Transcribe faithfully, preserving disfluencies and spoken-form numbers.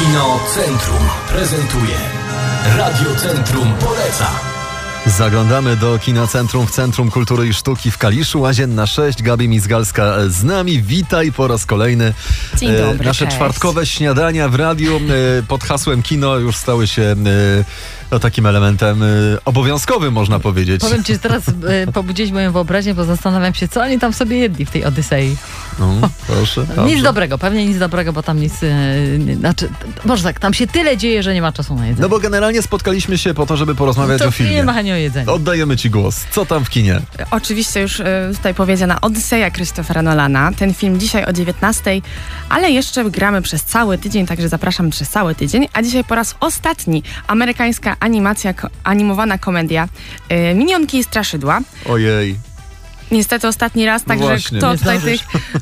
Kino Centrum prezentuje. Radio Centrum poleca. Zaglądamy do Kina Centrum w Centrum Kultury i Sztuki w Kaliszu. Łazienna sześć, Gabi Mizgalska z nami. Witaj po raz kolejny. Dzień dobry, Nasze cześć. czwartkowe śniadania w radiu pod hasłem kino już stały się no, takim elementem obowiązkowym, można powiedzieć. Powiem ci, że teraz y, pobudziłeś moją wyobraźnię, bo zastanawiam się, co oni tam sobie jedli w tej Odysei. No, proszę. Nic dobrze. dobrego, pewnie nic dobrego, bo tam nic... Y, znaczy, może tak, tam się tyle dzieje, że nie ma czasu na jedzenie. No bo generalnie spotkaliśmy się po to, żeby porozmawiać to o filmie. nie ma o jedzeniu. Oddajemy ci głos. Co tam w kinie? Oczywiście już y, tutaj powiedziana Odyseja Christophera Nolana. Ten film dzisiaj o dziewiętnastej, ale jeszcze gramy przez cały tydzień, także zapraszam przez cały tydzień. A dzisiaj po raz ostatni amerykańska animacja, ko- animowana komedia y, Minionki i Straszydła. Ojej. Niestety ostatni raz, także Właśnie. kto Nie tutaj zdążysz. tych